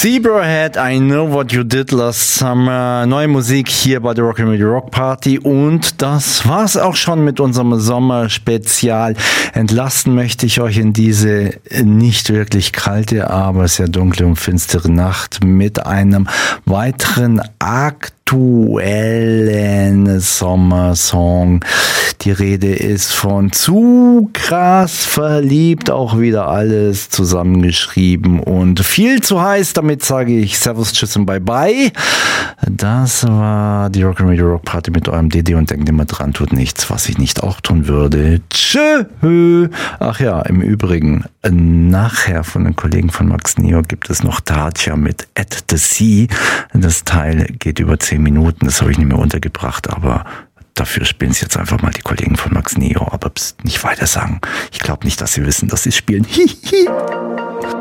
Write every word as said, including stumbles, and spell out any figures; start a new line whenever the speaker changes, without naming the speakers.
Zebrahead, I Know What You Did Last Summer. Neue Musik hier bei der Rock'n'Roll Rock Party. Und das war's auch schon mit unserem Sommerspezial. Entlasten möchte ich euch in diese nicht wirklich kalte, aber sehr dunkle und finstere Nacht mit einem weiteren aktuellen Sommersong. Die Rede ist von Zu krass verliebt, auch wieder alles zusammengeschrieben und viel zu heiß. Damit sage ich Servus, Tschüss und Bye Bye. Das war die Rock'n'Roll Rock Party mit eurem D D und denkt immer dran, tut nichts, was ich nicht auch tun würde. Tschö. Ach ja, im Übrigen, nachher von den Kollegen von Max Neo gibt es noch Tatja mit At the Sea. Das Teil geht über zehn Minuten, das habe ich nicht mehr untergebracht, aber dafür spielen es jetzt einfach mal die Kollegen von Max Neo, aber pst, nicht weiter sagen. Ich glaube nicht, dass sie wissen, dass sie spielen. Hihi.